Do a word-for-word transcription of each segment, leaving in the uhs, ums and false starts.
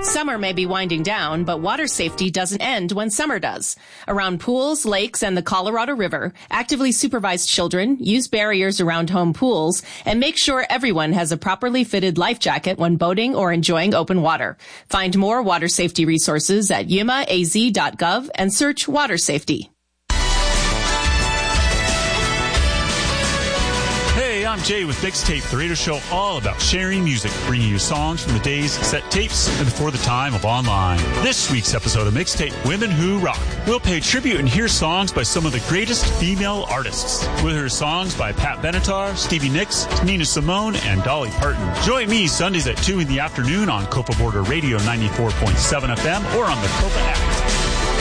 Summer may be winding down, but water safety doesn't end when summer does. Around pools, lakes, and the Colorado River, actively supervise children, use barriers around home pools, and make sure everyone has a properly fitted life jacket when boating or enjoying open water. Find more water safety resources at yuma a z dot gov and search water safety. Hey, I'm Jay with Mixtape, the radio show all about sharing music, bringing you songs from the days cassette tapes and before the time of online. This week's episode of Mixtape, Women Who Rock. We'll pay tribute and hear songs by some of the greatest female artists. We'll hear songs by Pat Benatar, Stevie Nicks, Nina Simone, and Dolly Parton. Join me Sundays at two in the afternoon on Copa Border Radio ninety-four point seven F M or on the Copa app.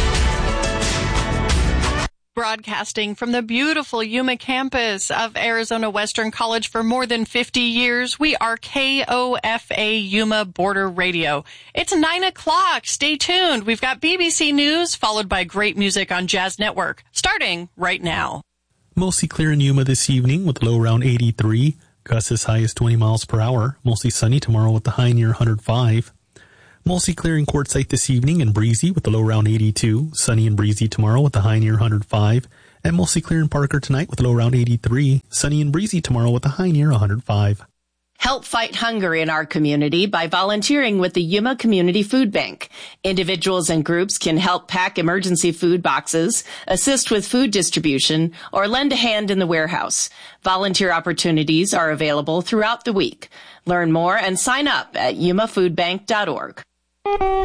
Broadcasting from the beautiful Yuma campus of Arizona Western College for more than fifty years, we are K O F A Yuma Border Radio. It's nine o'clock. Stay tuned. We've got B B C News, followed by great music on Jazz Network, starting right now. Mostly clear in Yuma this evening with low around eighty-three. Gusts as high as twenty miles per hour. Mostly sunny tomorrow with the high near one hundred five. Mostly clear in Quartzsite this evening and breezy with the low around eighty-two. Sunny and breezy tomorrow with the high near one hundred five. And mostly clear in Parker tonight with low around eighty-three. Sunny and breezy tomorrow with the high near one hundred five. Help fight hunger in our community by volunteering with the Yuma Community Food Bank. Individuals and groups can help pack emergency food boxes, assist with food distribution, or lend a hand in the warehouse. Volunteer opportunities are available throughout the week. Learn more and sign up at yuma food bank dot org.